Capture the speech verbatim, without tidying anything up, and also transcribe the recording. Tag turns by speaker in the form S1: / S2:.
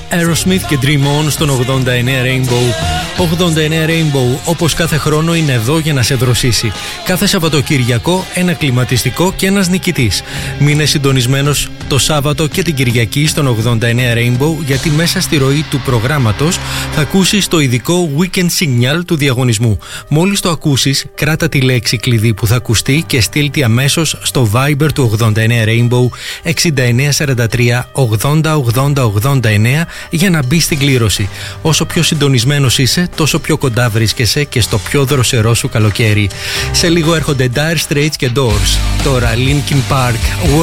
S1: Aerosmith και Dream On στον ογδόντα εννέα Rainbow. ογδόντα εννέα Rainbow, όπως κάθε χρόνο, είναι εδώ για να σε δροσίσει. Κάθε Σαββατοκύριακο ένα κλιματιστικό και ένας νικητής. Μείνε συντονισμένος το Σάββατο και την Κυριακή στον ογδόντα εννέα Rainbow, γιατί μέσα στη ροή του προγράμματος θα ακούσεις το ειδικό Weekend Signal του διαγωνισμού. Μόλις το ακούσεις, κράτα τη λέξη κλειδί που θα ακουστεί και στείλ τη αμέσως στο Viber του ογδόντα εννέα Rainbow εξήντα εννέα σαράντα τρία ογδόντα ογδόντα ογδόντα εννέα για να μπει στην κλήρωση. Όσο πιο συντονισμένος είσαι, τόσο πιο κοντά βρίσκεσαι και στο πιο δροσερό σου καλοκαίρι. Σε λίγο έρχονται Dire Straits και Doors. Τώρα Linkin Park.